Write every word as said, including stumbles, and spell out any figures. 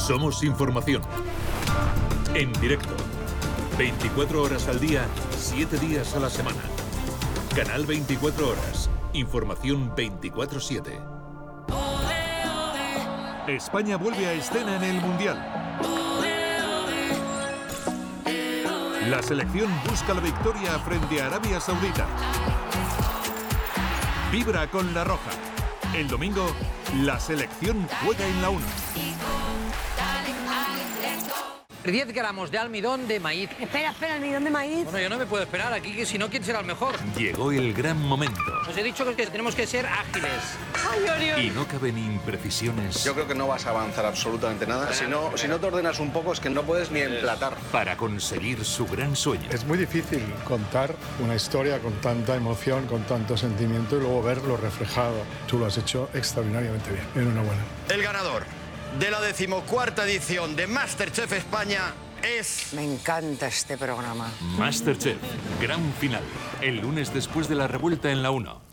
Somos información. En directo. veinticuatro horas al día, siete días a la semana. Canal veinticuatro horas. Información veinticuatro siete. España vuelve a escena en el Mundial. La selección busca la victoria frente a Arabia Saudita. Vibra con la roja. El domingo, la selección juega en la uno. diez gramos de almidón de maíz. Espera, espera, almidón de maíz. Bueno, yo no me puedo esperar aquí, que si no, ¿quién será el mejor? Llegó el gran momento. Os he dicho que tenemos que ser ágiles. Ay, Oriol. Y no caben imprecisiones. Yo creo que no vas a avanzar absolutamente nada. Si no, si no te ordenas un poco, es que no puedes ni emplatar. Para conseguir su gran sueño. Es muy difícil contar una historia con tanta emoción, con tanto sentimiento y luego verlo reflejado. Tú lo has hecho extraordinariamente bien. Enhorabuena. El ganador de la decimocuarta edición de MasterChef España es... Me encanta este programa. MasterChef, gran final. El lunes después de la revuelta en la uno.